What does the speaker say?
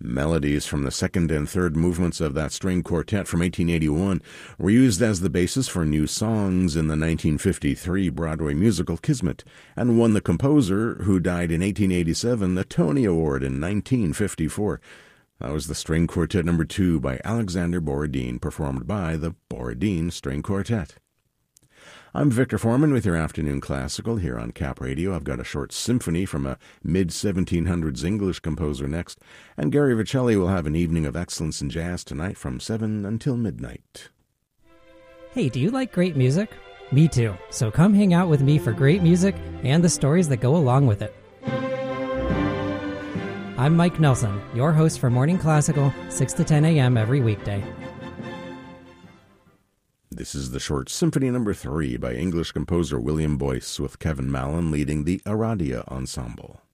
Melodies from the second and third movements of that string quartet from 1881 were used as the basis for new songs in the 1953 Broadway musical Kismet, and won the composer, who died in 1887, the Tony Award in 1954. That was the String Quartet No. 2 by Alexander Borodin, performed by the Borodin String Quartet. I'm Victor Foreman with your Afternoon Classical here on Cap Radio. I've got a short symphony from a mid-1700s English composer next, and Gary Vicelli will have an evening of excellence in jazz tonight from 7 until midnight. Hey, do you like great music? Me too. So come hang out with me for great music and the stories that go along with it. I'm Mike Nelson, your host for Morning Classical, 6 to 10 a.m. every weekday. This is the short Symphony No. 3 by English composer William Boyce, with Kevin Mallon leading the Aradia Ensemble.